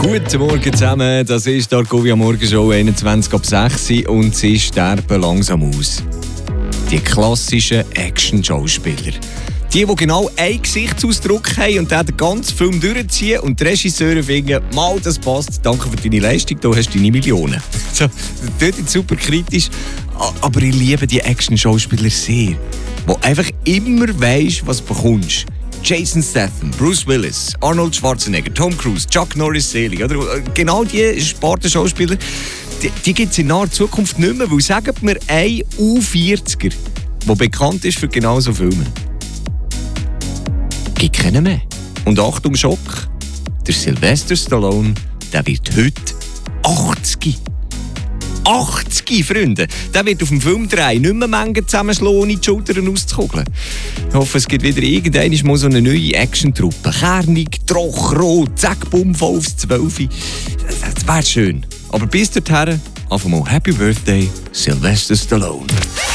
Guten Morgen zusammen, das ist die Argovia Morgenshow 21 ab 6 und sie sterben langsam aus. Die klassischen Action-Schauspieler. Die genau einen Gesichtsausdruck haben und den ganzen Film durchziehen und die Regisseure finden, mal, das passt, danke für deine Leistung, du hast deine Millionen. So, das ist super kritisch, aber ich liebe die Action-Schauspieler sehr, wo einfach immer weisst, was du bekommst. Jason Statham, Bruce Willis, Arnold Schwarzenegger, Tom Cruise, Chuck Norris selig. Oder? Genau die Spartenschauspieler, die gibt es in naher Zukunft nicht mehr, weil sagen wir ein U40er, der bekannt ist für genau so Filme. Gibt keinen mehr. Und Achtung, Schock, der Sylvester Stallone, der wird heute 80. 80, Freunde! Der wird auf dem Filmdreh nicht mehr Mengen zusammenschlagen, ohne die Schultern auszukugeln. Ich hoffe, es gibt wieder irgendwann mal so eine neue Action-Truppe. Kernig, troch, rot, zack, bumm, voll aufs 12. Das wäre schön. Aber bis dorthin, einfach mal Happy Birthday, Sylvester Stallone.